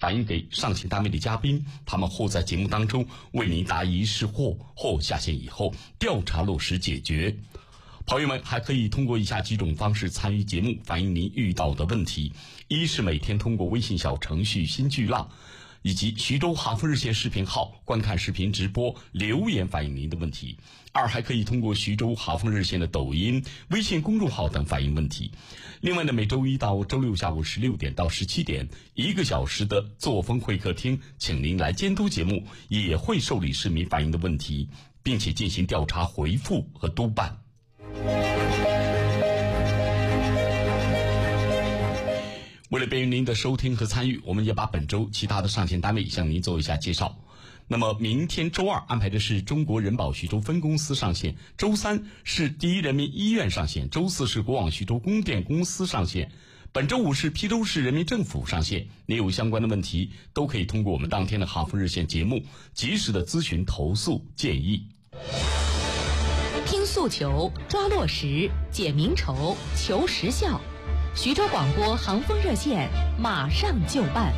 反映给上线单位的嘉宾，他们或在节目当中为您答疑释惑，或下线以后调查落实解决。朋友们还可以通过以下几种方式参与节目，反映您遇到的问题。一是每天通过微信小程序新巨浪以及徐州哈佛热线视频号观看视频直播，留言反映您的问题。二，还可以通过徐州哈佛热线的抖音、微信公众号等反映问题。另外呢，每周一到周六下午16点到17点，1个小时的作风会客厅，请您来监督节目，也会受理市民反映的问题，并且进行调查回复和督办。为了便于您的收听和参与，我们也把本周其他的上线单位向您做一下介绍。那么明天周二安排的是中国人保徐州分公司上线，周三是第一人民医院上线，周四是国网徐州供电公司上线，本周五是邳州市人民政府上线。您有相关的问题都可以通过我们当天的哈佛热线节目及时的咨询投诉建议。 听诉求，抓落实，解民愁，求实效。徐州广播航风热线马上就办。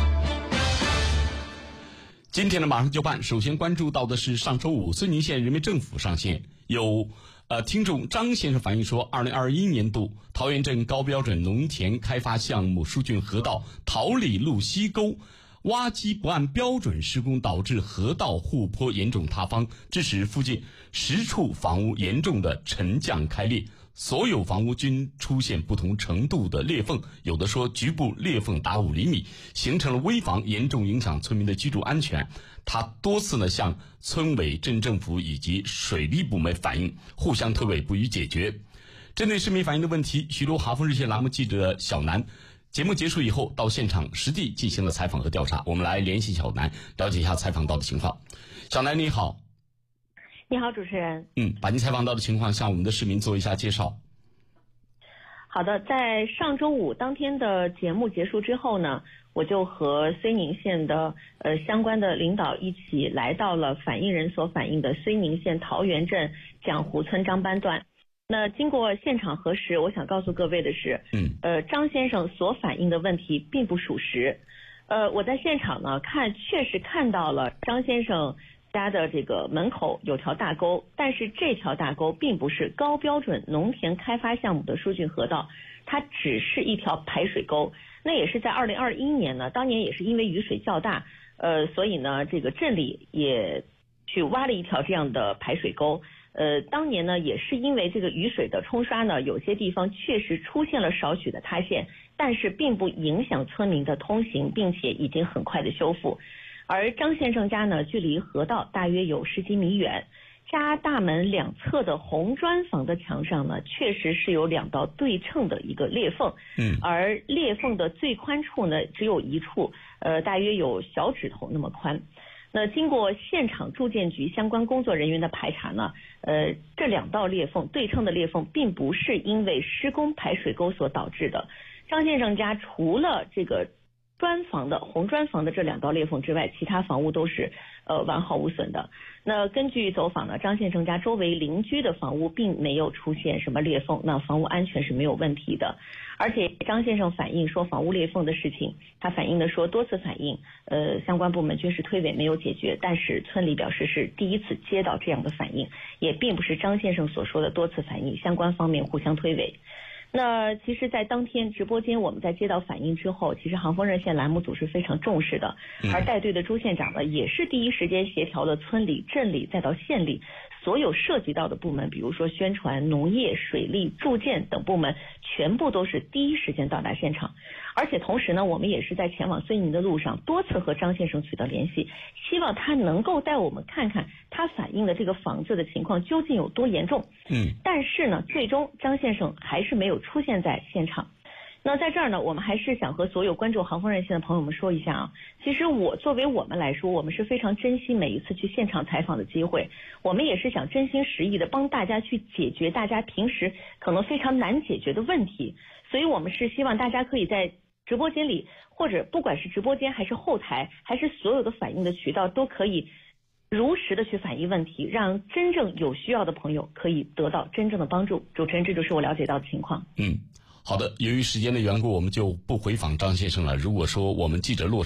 今天的马上就办，首先关注到的是上周五睢宁县人民政府上线，有听众张先生反映说，2021年度桃源镇高标准农田开发项目疏浚河道桃里路西沟挖基不按标准施工，导致河道护坡严重塌方，致使附近10处房屋严重的沉降开裂，所有房屋均出现不同程度的裂缝，有的说局部裂缝达5厘米，形成了危房，严重影响村民的居住安全。他多次呢向村委、镇政府以及水利部门反映，互相推诿不予解决。针对市民反映的问题，徐州哈佛热线栏目记者小南节目结束以后到现场实地进行了采访和调查，我们来联系小南了解一下采访到的情况。小南你好。 你好，主持人。 把您采访到的情况向我们的市民做一下介绍。 好的，在上周五当天的节目结束之后呢，我就和睢宁县的相关的领导一起来到了反映人所反映的睢宁县桃源镇蒋湖村张班段。那经过现场核实，我想告诉各位的是，张先生所反映的问题并不属实。我在现场呢确实看到了张先生家的这个门口有条大沟，但是这条大沟并不是高标准农田开发项目的疏浚河道，它只是一条排水沟。那也是在2021年呢，当年也是因为雨水较大，所以呢这个镇里也去挖了一条这样的排水沟。当年呢也是因为这个雨水的冲刷呢，有些地方确实出现了少许的塌陷，但是并不影响村民的通行，并且已经很快的修复。而张先生家呢，距离河道大约有10几米远，家大门两侧的红砖房的墙上呢，确实是有2道对称的一个裂缝，而裂缝的最宽处呢，只有1处，大约有小指头那么宽。那经过现场住建局相关工作人员的排查呢，这2道裂缝对称的裂缝并不是因为施工排水沟所导致的。张先生家除了这个红砖房的这2道裂缝之外，其他房屋都是完好无损的。那根据走访呢，张先生家周围邻居的房屋并没有出现什么裂缝，那房屋安全是没有问题的。而且张先生反映说房屋裂缝的事情，他反映的说多次反映，相关部门均是推诿没有解决，但是村里表示是第一次接到这样的反映，也并不是张先生所说的多次反映，相关方面互相推诿。那其实在当天直播间我们在接到反映之后，其实航风热线栏目组是非常重视的，而带队的朱县长呢也是第一时间协调了村里、镇里再到县里所有涉及到的部门，比如说宣传、农业、水利、住建等部门，全部都是第一时间到达现场。而且同时呢，我们也是在前往睢宁的路上多次和张先生取得联系，希望他能够带我们看看他反映的这个房子的情况究竟有多严重。但是呢，最终张先生还是没有出现在现场。那在这儿呢，我们还是想和所有关注航风热线的朋友们说一下啊，其实作为我们来说，我们是非常珍惜每一次去现场采访的机会，我们也是想真心实意的帮大家去解决大家平时可能非常难解决的问题，所以我们是希望大家可以在直播间里，或者不管是直播间还是后台，还是所有的反映的渠道，都可以如实的去反映问题，让真正有需要的朋友可以得到真正的帮助。主持人，这就是我了解到的情况。 好的，由于时间的缘故，我们就不回访张先生了。如果说我们记者落